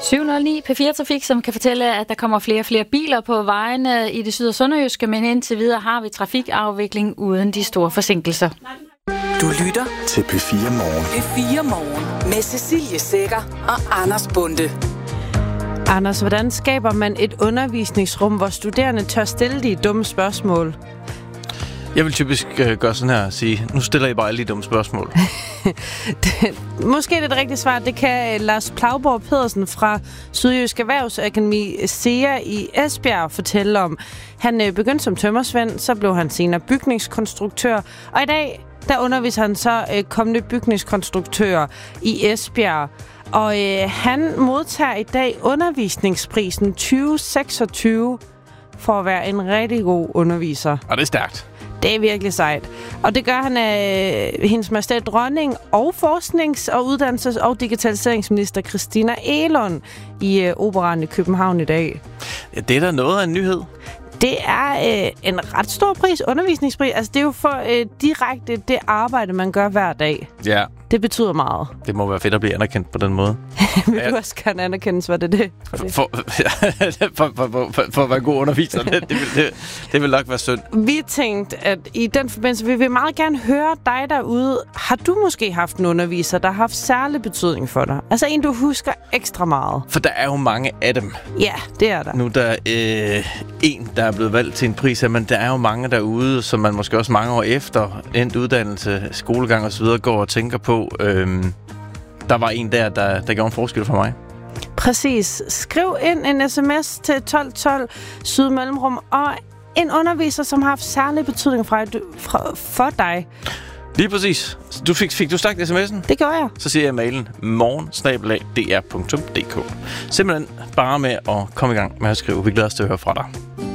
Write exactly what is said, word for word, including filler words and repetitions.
syv nul ni P fire Trafik, som kan fortælle, at der kommer flere og flere biler på vejene i det syd- og sønderjyske, men indtil videre har vi trafikafvikling uden de store forsinkelser. Du lytter til P fire Morgen. P fire Morgen med Cecilie Sækker og Anders Bonde. Anders, hvordan skaber man et undervisningsrum, hvor studerende tør stille de dumme spørgsmål? Jeg vil typisk øh, gøre sådan her og sige, nu stiller I bare alle de dumme spørgsmål. det, måske det er det rigtige svar. Det kan Lars Plauborg Pedersen fra Sydjysk Erhvervsakademi S E A i Esbjerg fortælle om. Han øh, begyndte som tømmersvend, så blev han senere bygningskonstruktør, og i dag der underviser han så øh, kommende bygningskonstruktører i Esbjerg. Og øh, han modtager i dag undervisningsprisen tyve seksogtyve for at være en rigtig god underviser. Og det er stærkt. Det er virkelig sejt. Og det gør han af hendes majestæt dronning og forsknings- og uddannelses- og digitaliseringsminister Christina Egelund i øh, Operaen i København i dag. Ja, det er da noget af en nyhed. Det er øh, en ret stor pris, undervisningspris. Altså, det er jo for øh, direkte det arbejde, man gør hver dag. Ja. Det betyder meget. Det må være fedt at blive anerkendt på den måde. Vil du også gerne anerkendes, hvad det er det? For, det? For, for, for, for, for, for at være god underviser, det, det, vil, det, det vil nok være synd. Vi tænkte, at i den forbindelse vil vi meget gerne høre dig derude. Har du måske haft en underviser, der har haft særlig betydning for dig? Altså en, du husker ekstra meget? For der er jo mange af dem. Ja, det er der. Nu er der øh, en, der er blevet valgt til en pris, men der er jo mange derude, som man måske også mange år efter endt uddannelse, skolegang og så videre går og tænker på. Øhm, der var en der, der, der gjorde en forskel for mig. Præcis. Skriv ind en sms til tolv tolv Syd Mellemrum og en underviser, som har haft særlig betydning for, for, for dig. Lige præcis. Du fik, fik du sagt sms'en? Det gjorde jeg. Så siger jeg mailen morgen snabel-a d r punktum d k. Simpelthen bare med at komme i gang med at skrive. Vi glæder os til at høre fra dig.